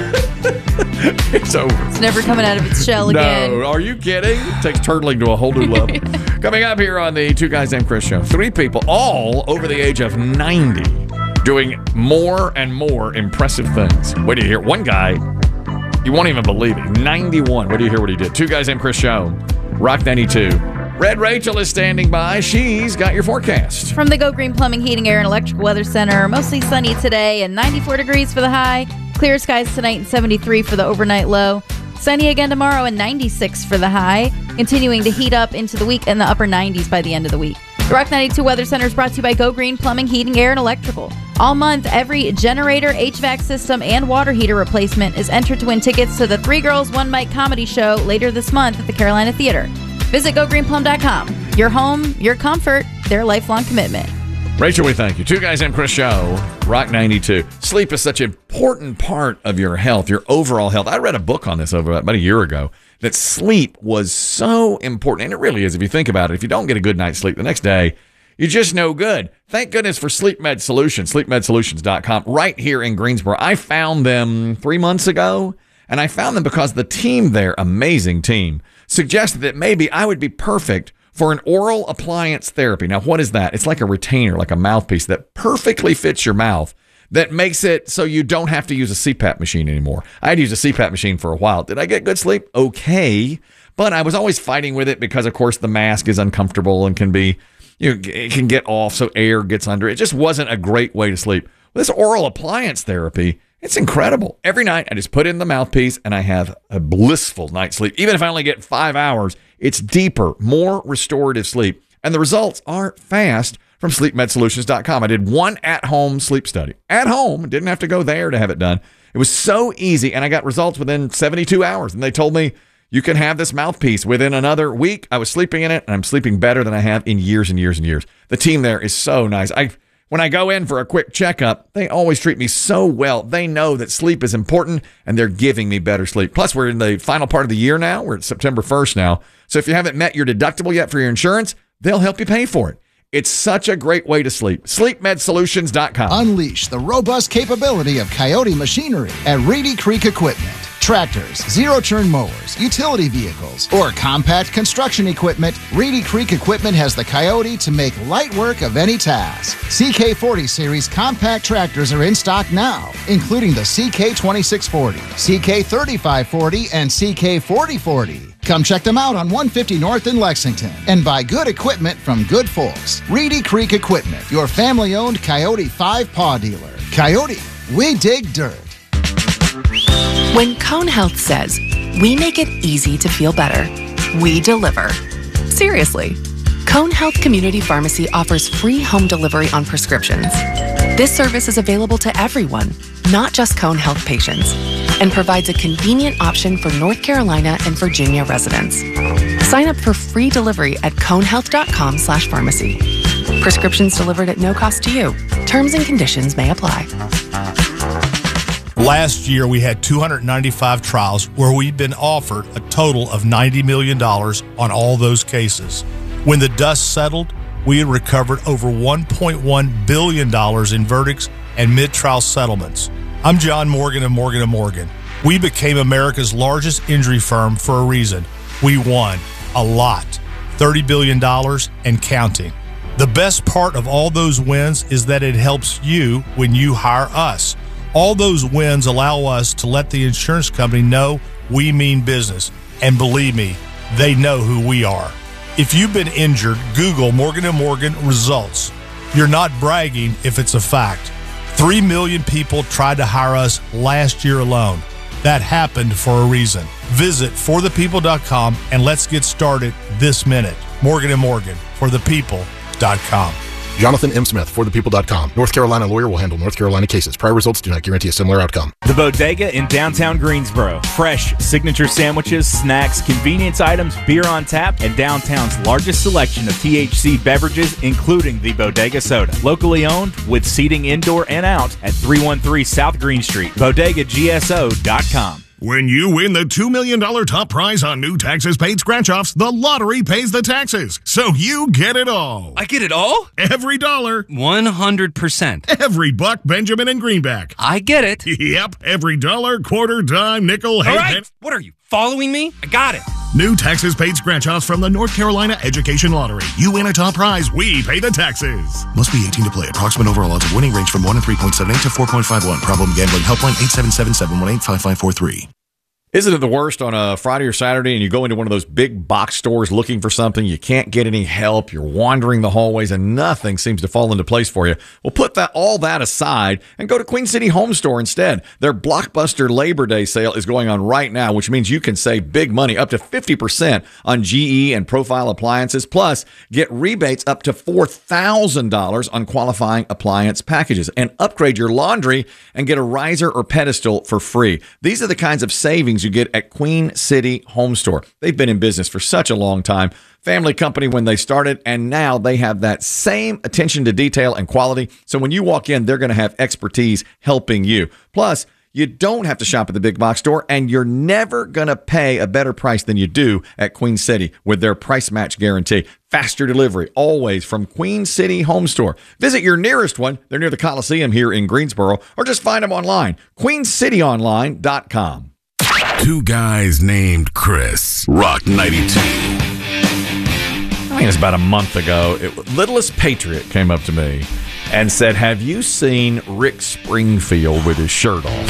It's over. It's never coming out of its shell again. No, are you kidding? It takes turtling to a whole new level. Coming up here on the Two Guys Named Chris show, 3 people, all over the age of 90, doing more and more impressive things. Wait till you hear one guy, you won't even believe it, 91. Wait till you hear what he did. Two Guys Named Chris show, Rock 92. Red Rachel is standing by. She's got your forecast. From the Go Green Plumbing, Heating, Air, and Electrical Weather Center, mostly sunny today and 94 degrees for the high. Clear skies tonight and 73 for the overnight low. Sunny again tomorrow and 96 for the high. Continuing to heat up into the week in the upper 90s by the end of the week. The Rock 92 Weather Center is brought to you by Go Green Plumbing, Heating, Air, and Electrical. All month, every generator, HVAC system, and water heater replacement is entered to win tickets to the 3 Girls, 1 Mic comedy show later this month at the Carolina Theater. Visit GoGreenPlum.com. Your home, your comfort, their lifelong commitment. Rachel, we thank you. Two Guys Named Chris show, Rock 92. Sleep is such an important part of your health, your overall health. I read a book on this about a year ago, that sleep was so important. And it really is if you think about it. If you don't get a good night's sleep the next day, you're just no good. Thank goodness for Sleep Med Solutions, sleepmedsolutions.com, right here in Greensboro. I found them 3 months ago, and I found them because the team there, amazing team, suggested that maybe I would be perfect for an oral appliance therapy. Now, what is that? It's like a retainer, like a mouthpiece that perfectly fits your mouth, that makes it so you don't have to use a CPAP machine anymore. I had used a CPAP machine for a while. Did I get good sleep? Okay. But I was always fighting with it because, of course, the mask is uncomfortable and can be, it can get off so air gets under it. It just wasn't a great way to sleep. This oral appliance therapy, it's incredible. Every night, I just put in the mouthpiece and I have a blissful night's sleep. Even if I only get 5 hours, it's deeper, more restorative sleep. And the results are fast from sleepmedsolutions.com. I did one at-home sleep study. At home, didn't have to go there to have it done. It was so easy, and I got results within 72 hours. And they told me, you can have this mouthpiece within another week. I was sleeping in it, and I'm sleeping better than I have in years and years and years. The team there is so nice. When I go in for a quick checkup, they always treat me so well. They know that sleep is important, and they're giving me better sleep. Plus, we're in the final part of the year now. We're at September 1st now. So if you haven't met your deductible yet for your insurance, they'll help you pay for it. It's such a great way to sleep. SleepMedSolutions.com. Unleash the robust capability of Coyote machinery at Reedy Creek Equipment. Tractors, zero-turn mowers, utility vehicles, or compact construction equipment, Reedy Creek Equipment has the Coyote to make light work of any task. CK40 series compact tractors are in stock now, including the CK2640, CK3540, and CK4040. Come check them out on 150 North in Lexington and buy good equipment from good folks. Reedy Creek Equipment, your family-owned Coyote 5-paw dealer. Coyote, we dig dirt. When Cone Health says, we make it easy to feel better, we deliver. Seriously. Cone Health Community Pharmacy offers free home delivery on prescriptions. This service is available to everyone, not just Cone Health patients, and provides a convenient option for North Carolina and Virginia residents. Sign up for free delivery at conehealth.com/pharmacy. Prescriptions delivered at no cost to you. Terms and conditions may apply. Last year, we had 295 trials where we'd been offered a total of $90 million on all those cases. When the dust settled, we had recovered over $1.1 billion in verdicts and mid-trial settlements. I'm John Morgan of Morgan & Morgan. We became America's largest injury firm for a reason. We won a lot, $30 billion and counting. The best part of all those wins is that it helps you when you hire us. All those wins allow us to let the insurance company know we mean business. And believe me, they know who we are. If you've been injured, Google Morgan & Morgan results. You're not bragging if it's a fact. 3 million people tried to hire us last year alone. That happened for a reason. Visit forthepeople.com and let's get started this minute. Morgan & Morgan, forthepeople.com. Jonathan M. Smith, forthepeople.com. North Carolina lawyer will handle North Carolina cases. Prior results do not guarantee a similar outcome. The Bodega in downtown Greensboro. Fresh signature sandwiches, snacks, convenience items, beer on tap, and downtown's largest selection of THC beverages, including the Bodega Soda. Locally owned with seating indoor and out at 313 South Green Street. BodegaGSO.com. When you win the $2 million top prize on new taxes paid scratch-offs, the lottery pays the taxes. So you get it all. I get it all? Every dollar. 100%. Every buck, Benjamin, and Greenback. I get it. Yep. Every dollar, quarter, dime, nickel, all right. What are you, following me? I got it. New taxes paid scratch-offs from the North Carolina Education Lottery. You win a top prize, we pay the taxes. Must be 18 to play. Approximate overall odds of winning range from 1 in 3.78 to 4.51. Problem gambling helpline 877-718-5543. Isn't it the worst on a Friday or Saturday and you go into one of those big box stores looking for something, you can't get any help, you're wandering the hallways and nothing seems to fall into place for you? Well, put all that aside and go to Queen City Home Store instead. Their Blockbuster Labor Day sale is going on right now, which means you can save big money, up to 50% on GE and Profile appliances, plus get rebates up to $4,000 on qualifying appliance packages, and upgrade your laundry and get a riser or pedestal for free. These are the kinds of savings you get at Queen City Home Store. They've been in business for such a long time. Family company when they started, and now they have that same attention to detail and quality. So when you walk in, they're going to have expertise helping you. Plus, you don't have to shop at the big box store, and you're never going to pay a better price than you do at Queen City with their price match guarantee. Faster delivery, always from Queen City Home Store. Visit your nearest one. They're near the Coliseum here in Greensboro, or just find them online, queencityonline.com. Two guys named Chris. Rock 92. I think it's about a month ago. Littlest Patriot came up to me and said, have you seen Rick Springfield with his shirt off?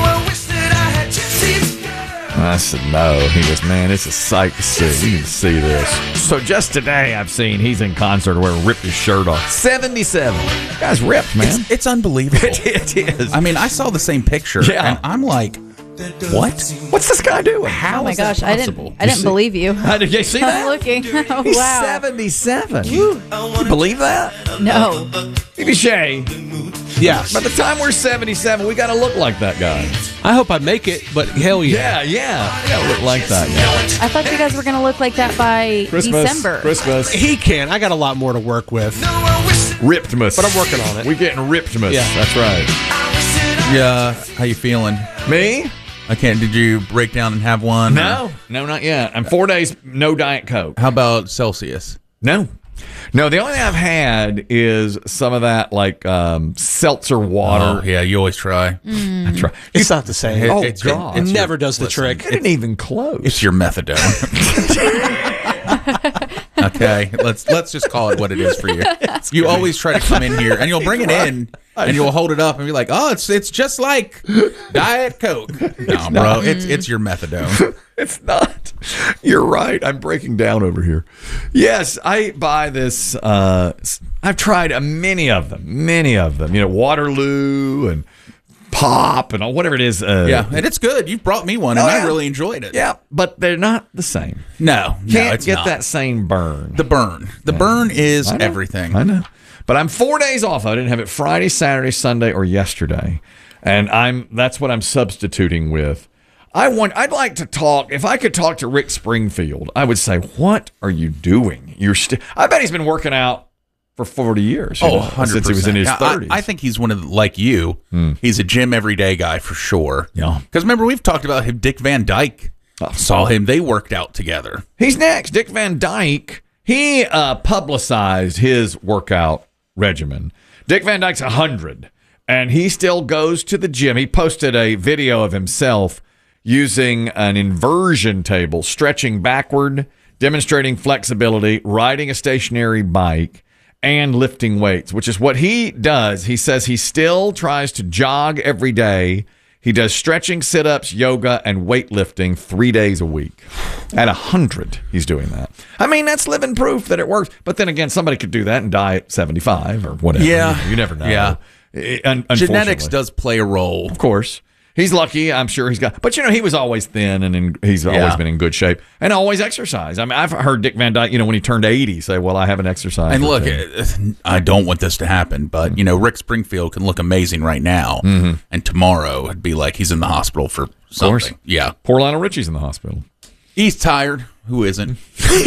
I said, no. He goes, man, it's a sight to see. You need to see this. So just today I've seen he's in concert where he ripped his shirt off. 77. Guy's ripped, man. It's unbelievable. It is. I mean, I saw the same picture, and I'm like, what? What's this guy doing? How oh my gosh, I didn't believe you. Did you see that? I'm looking. Oh, He's wow. 77. Can you believe that? No. Maybe Shay. Yeah. By the time we're 77, we got to look like that guy. I hope I make it, but hell yeah. Yeah. We got to look like that. Yeah. I thought you guys were going to look like that by December. Christmas. He can. I got a lot more to work with. Rippedmas. But I'm working on it. We're getting rippedmas. Yeah. That's right. Yeah. How you feeling? Me? I can't. Did you break down and have one? No, not yet. I'm 4 days, no Diet Coke. How about Celsius? No. No, the only thing I've had is some of that like seltzer water. Oh, yeah, you always try. I try. It's not the same. God. It never does the trick. It didn't even close. It's your methadone. Okay, let's just call it what it is for you. You always try to come in here and you'll bring it in and you'll hold it up and be like, "Oh, it's just like Diet Coke." No, bro, it's your methadone. It's not. You're right. I'm breaking down over here. Yes, I buy this. I've tried many of them. You know, Waterloo and Pop and whatever it is. Yeah, and it's good. You brought me one, and I really enjoyed it. Yeah, but they're not the same. No, Can't get not. that same burn. The burn is I know. everything. I know. But I'm 4 days off. I didn't have it Friday, Saturday, Sunday, or yesterday. And that's what I'm substituting with. I'd like to talk. If I could talk to Rick Springfield, I would say, "What are you doing? I bet he's been working out for 40 years. 100%. Since he was in his 30s. I think he's one of like you. He's a gym everyday guy for sure. Yeah. Because remember, we've talked about him. Dick Van Dyke. Saw him. They worked out together. He's next. Dick Van Dyke. He publicized his workout regimen. Dick Van Dyke's 100, and he still goes to the gym. He posted a video of himself using an inversion table, stretching backward, demonstrating flexibility, riding a stationary bike, and lifting weights, which is what he does. He says he still tries to jog every day. He does stretching, sit-ups, yoga, and weightlifting 3 days a week. At 100, he's doing that. I mean, that's living proof that it works. But then again, somebody could do that and die at 75 or whatever. Yeah. You never know. Yeah. Unfortunately. Genetics does play a role. Of course. He's lucky. I'm sure he's got. But, he was always thin and he's always been in good shape and always exercised. I mean, I've heard Dick Van Dyke, when he turned 80, say, well, I haven't exercised. And look, I don't want this to happen, but, Rick Springfield can look amazing right now. Mm-hmm. And tomorrow it'd be like he's in the hospital for something. Of course. Yeah. Poor Lionel Richie's in the hospital. He's tired. Who isn't?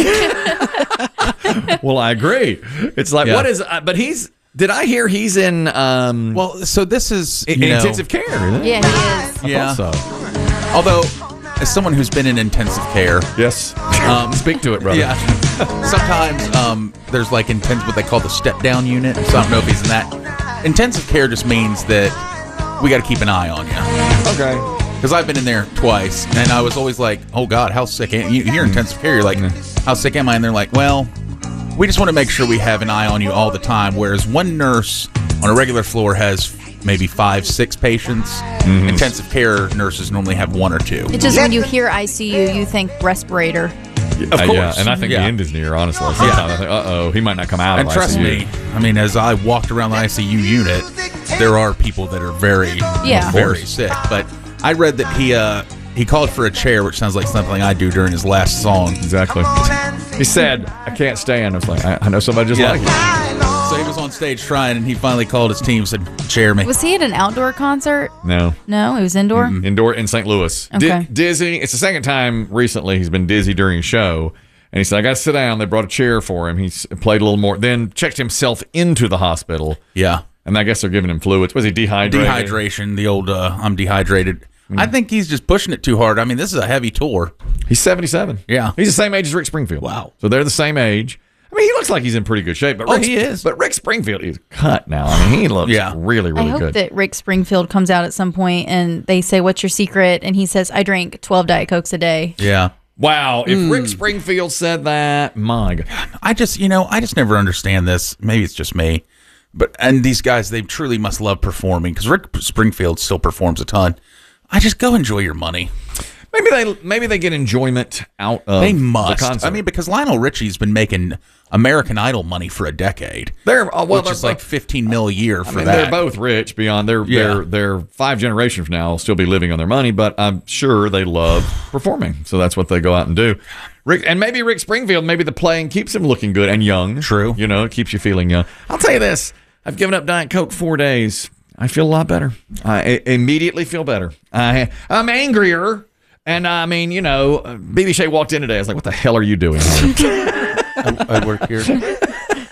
Well, I agree. It's like, what is, but did I hear he's in? Well, so this is intensive care. Isn't it? Yeah, he is. Yeah. I thought so. Although, as someone who's been in intensive care, yes, speak to it, brother. Yeah. Sometimes there's like what they call the step down unit. So I don't know if he's in that. Intensive care just means that we got to keep an eye on you. Okay. Because I've been in there twice, and I was always like, "Oh God, how sick am you?" Hear intensive care, you're like, "How sick am I?" And they're like, "Well, we just want to make sure we have an eye on you all the time." Whereas one nurse on a regular floor has maybe 5-6 patients. Mm-hmm. Intensive care nurses normally have 1 or 2. It's just when you hear ICU, you think respirator. Of course. Yeah, and I think the end is near, honestly. Sometimes I think, he might not come out of ICU. And trust me, I mean, as I walked around the ICU unit, there are people that are very, very sick. But I read that he called for a chair, which sounds like something I do during his last song. Exactly. He said, "I can't stand." I was like, I know somebody just like it. So he was on stage trying, and he finally called his team and said, "Chair me." Was he at an outdoor concert? No. No, it was indoor? Mm-hmm. Indoor in St. Louis. Okay. Dizzy. It's the second time recently he's been dizzy during a show. And he said, "I got to sit down." They brought a chair for him. He played a little more, then checked himself into the hospital. Yeah. And I guess they're giving him fluids. Was he dehydrated? Dehydration. The old, I'm dehydrated. I think he's just pushing it too hard. I mean, this is a heavy tour. He's 77. Yeah. He's the same age as Rick Springfield. Wow. So they're the same age. I mean, he looks like he's in pretty good shape. But he is. But Rick Springfield is cut now. I mean, he looks really, really I hope good. that Rick Springfield comes out at some point and they say, "What's your secret?" And he says, "I drink 12 Diet Cokes a day." Yeah. Wow. If Rick Springfield said that, my God. I just never understand this. Maybe it's just me. And these guys, they truly must love performing because Rick Springfield still performs a ton. I just go enjoy your money. Maybe they get enjoyment out of they must. the concert. I mean, because Lionel Richie's been making American Idol money for a decade. They're like $15 million a year for that. They're both rich beyond they're 5 generations from now will still be living on their money, but I'm sure they love performing, so that's what they go out and do. Maybe Rick Springfield, maybe the playing keeps him looking good and young. True, it keeps you feeling young. I'll tell you this: I've given up Diet Coke 4 days. I feel a lot better. I immediately feel better. I'm angrier. And I mean, BB Shea walked in today. I was like, "What the hell are you doing?" I work here.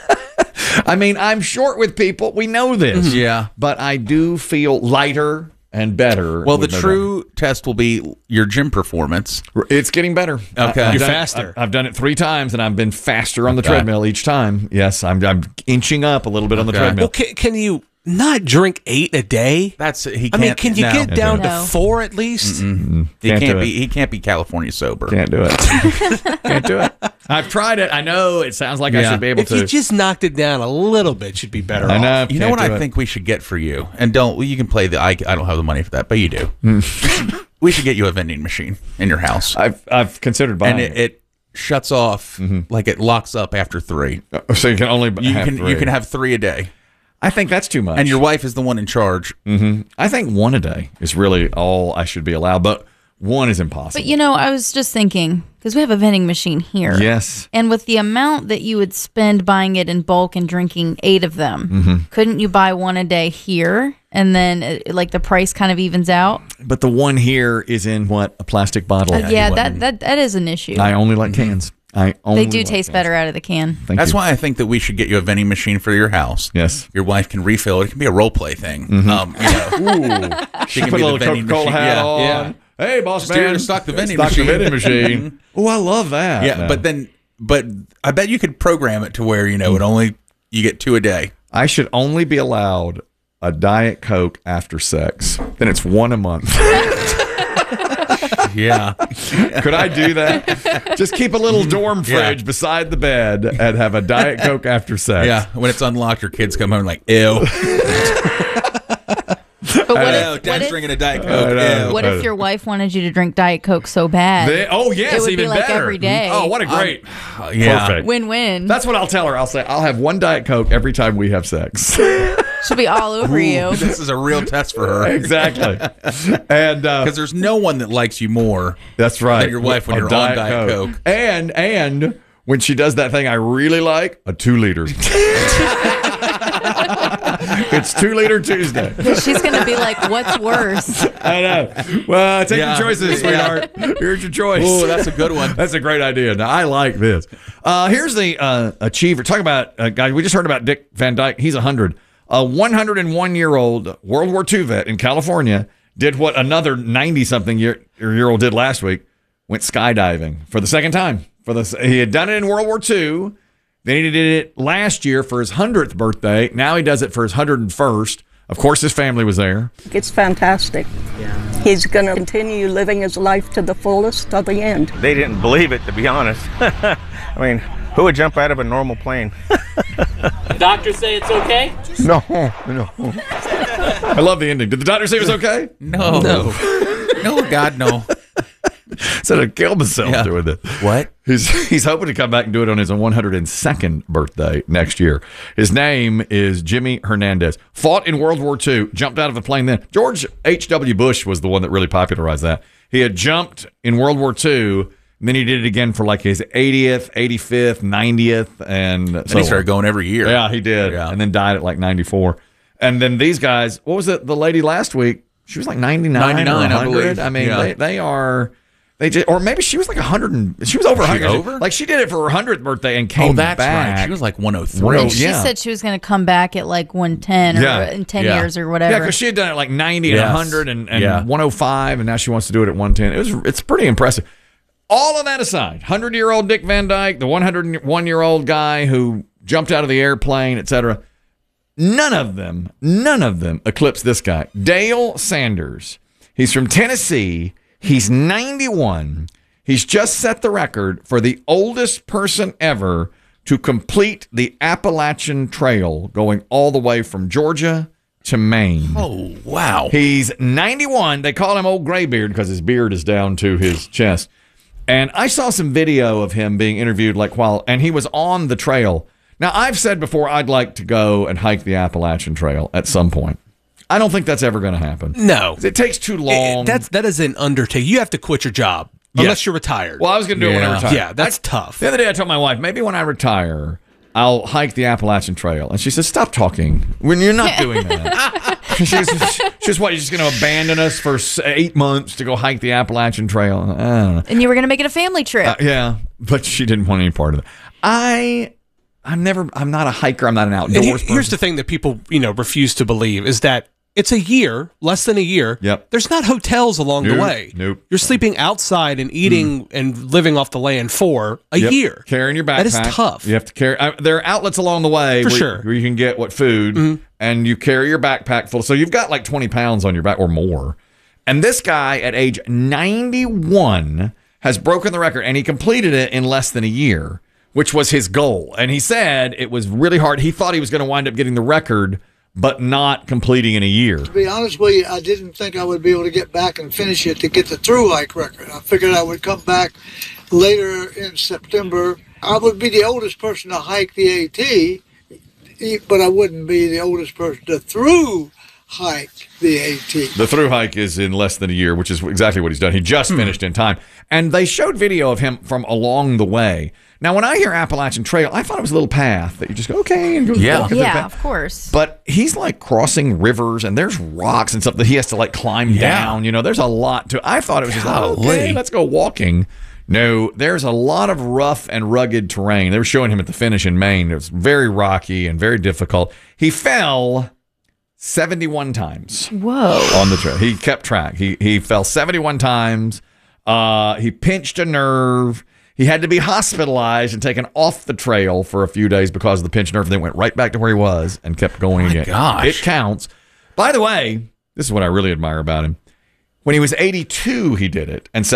I mean, I'm short with people. We know this. Yeah. But I do feel lighter and better. Well, the with no true test will be your gym performance. It's getting better. Okay. You're faster. I've done it 3 times, and I've been faster on the treadmill each time. Yes, I'm inching up a little bit on the treadmill. Well, can you not drink 8 a day? He I mean, can't- can you no. get down No. to 4 at least? He can't be California sober. Can't do it. Can't do it. I've tried it. I know it sounds like I should be able if to. you just knocked it down a little bit, you'd be better I off. know. You know what I think we should get for you? And you can play I don't have the money for that, but you do. We should get you a vending machine in your house. I've considered buying and it shuts off, like it locks up after 3. So you can only have 3. You can have 3 a day. I think that's too much. And your wife is the one in charge. I think 1 a day is really all I should be allowed, but 1 is impossible. But I was just thinking, because we have a vending machine here. Yes. And with the amount that you would spend buying it in bulk and drinking 8 of them, couldn't you buy 1 a day here? And then like the price kind of evens out? But the one here is in what? A plastic bottle. That is an issue. I only like cans. They do taste better out of the can. That's why I think that we should get you a vending machine for your house. Yes. Your wife can refill it. It can be a role play thing. She can Put be a the little vending Coca-Cola machine. hat Yeah. on. Yeah. Hey, boss Just here man. to stock the vending Stock machine. the vending machine. Oh, I love that. Yeah, No. but I bet you could program it to where it only you get 2 a day. I should only be allowed a Diet Coke after sex. Then it's 1 a month. Yeah. Could I do that? Just keep a little dorm fridge beside the bed and have a Diet Coke after sex. Yeah, when it's unlocked, your kids come home like, ew. But Dad's drinking a Diet Coke. What if your wife wanted you to drink Diet Coke so bad? Yes, it would even be like better. every day. Oh, what a great. Yeah. Perfect. Win-win. That's what I'll tell her. I'll say, I'll have 1 Diet Coke every time we have sex. She'll be all over you. This is a real test for her. Exactly. And because there's no one that likes you more. That's right. Than your wife when A you're on Diet Coke. And when she does that thing I really like, a 2-liter. It's 2-liter Tuesday. She's going to be like, what's worse? I know. Well, take your choices, sweetheart. Here's your choice. Oh, that's a good one. That's a great idea. Now, I like this. Here's the achiever. Talk about, guys, we just heard about Dick Van Dyke. He's 100. A 101-year-old World War II vet in California did what another 90-something-year-old did last week, went skydiving for the second time. He had done it in World War II. Then he did it last year for his 100th birthday. Now he does it for his 101st. Of course, his family was there. It's fantastic. Yeah. He's going to continue living his life to the fullest to the end. They didn't believe it, to be honest. I mean, who would jump out of a normal plane? The doctors say it's okay? No. I love the ending. Did the doctor say it was okay? No, God, no. Said I'd kill myself doing this. What? He's hoping to come back and do it on his 102nd birthday next year. His name is Jimmy Hernandez. Fought in World War II. Jumped out of a plane then. George H.W. Bush was the one that really popularized that. He had jumped in World War II, and then he did it again for like his 80th, 85th, 90th, and he started going every year. Yeah, he did. Yeah. And then died at like 94. And then these guys, what was it? The lady last week, she was like 99 or 100. I believe. I mean, they are... They just, or maybe she was like 100. She was over 100. Over? Like she did it for her 100th birthday and came back. Right. She was like 103. And she said she was going to come back at like 110 or in 10 years or whatever. Yeah, because she had done it like 90 and 100 and 105, and now she wants to do it at 110. It's pretty impressive. All of that aside, 100-year-old Dick Van Dyke, the 101-year-old guy who jumped out of the airplane, etc. None of them eclipse this guy, Dale Sanders. He's from Tennessee. He's 91. He's just set the record for the oldest person ever to complete the Appalachian Trail, going all the way from Georgia to Maine. Oh, wow. He's 91. They call him Old Graybeard because his beard is down to his chest. And I saw some video of him being interviewed and he was on the trail. Now, I've said before I'd like to go and hike the Appalachian Trail at some point. I don't think that's ever going to happen. No. It takes too long. That is an undertaking. You have to quit your job unless you're retired. Well, I was going to do it when I retire. Yeah, that's tough. The other day I told my wife, maybe when I retire, I'll hike the Appalachian Trail. And she said, stop talking. When you're not doing that. She's what, you're just going to abandon us for 8 months to go hike the Appalachian Trail? I don't know. And you were going to make it a family trip. Yeah, but she didn't want any part of it. I'm not a hiker. I'm not an outdoors person. Here's the thing that people, refuse to believe is that It's a year, less than a year. Yep. There's not hotels along the way. Nope. You're sleeping outside and eating and living off the land for a year. Carrying your backpack. That is tough. You have to carry. There are outlets along the way where you can get food, and you carry your backpack full. So you've got like 20 pounds on your back or more. And this guy at age 91 has broken the record, and he completed it in less than a year, which was his goal. And he said it was really hard. He thought he was going to wind up getting the record, but not completing in a year. To be honest with you, I didn't think I would be able to get back and finish it to get the through hike record. I figured I would come back later in September. I would be the oldest person to hike the AT, but I wouldn't be the oldest person to through hike the AT. The through hike is in less than a year, which is exactly what he's done. He just finished in time. And they showed video of him from along the way. Now, when I hear Appalachian Trail, I thought it was a little path that you just go, okay, and go walk through the path. Of course. But he's like crossing rivers, and there's rocks and stuff that he has to like climb down. You know, there's a lot to. I thought it was just like, okay, let's go walking. No, there's a lot of rough and rugged terrain. They were showing him at the finish in Maine. It was very rocky and very difficult. He fell 71 times. Whoa. On the trail. He kept track. He fell 71 times. He pinched a nerve. He had to be hospitalized and taken off the trail for a few days because of the pinched nerve. Then went right back to where he was and kept going again. Gosh. It counts. By the way, this is what I really admire about him. When he was 82, he did it and